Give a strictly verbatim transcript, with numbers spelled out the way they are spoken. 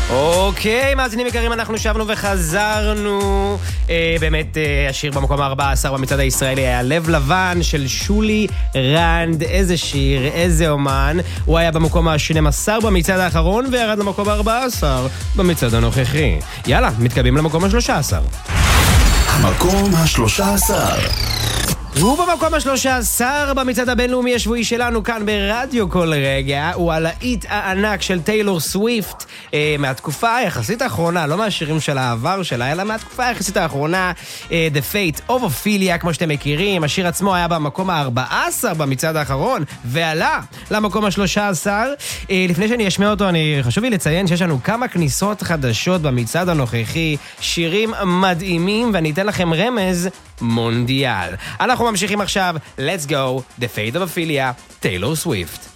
אוקיי, מאזינים יקרים, אנחנו שבנו וחזרנו. אה, באמת, אה, השיר במקום ה-ארבע עשר במצעד הישראלי היה לב לבן של שולי רנד. איזה שיר, איזה אומן. הוא היה במקום ה-שנים עשר במצעד האחרון וירד למקום ה-ארבע עשר במצעד הנוכחי. יאללה, מתקרבים למקום ה-שלוש עשר. המקום ה-שלוש עשר. ובמקום ה-שלוש עשר במצעד הבינלאומי השבועי שלנו כאן ברדיו כל רגע הוא הלהיט הענק של טיילור סוויפט, אה, מהתקופה היחסית האחרונה, לא מהשירים של העבר שלה, אלא מהתקופה היחסית האחרונה, אה, The Fate of Ophelia, כמו שאתם מכירים. השיר עצמו היה במקום ה-ארבע עשר במצעד האחרון ועלה למקום ה-שלוש עשר. אה, לפני שאני אשמע אותו, אני חשוב לי לציין שיש לנו כמה כניסות חדשות במצעד הנוכחי, שירים מדהימים, ואני אתן לכם רמז: מונדיאל. אנחנו ממשיכים עכשיו. Let's go, The Fate of Ophelia, טיילור סוויפט.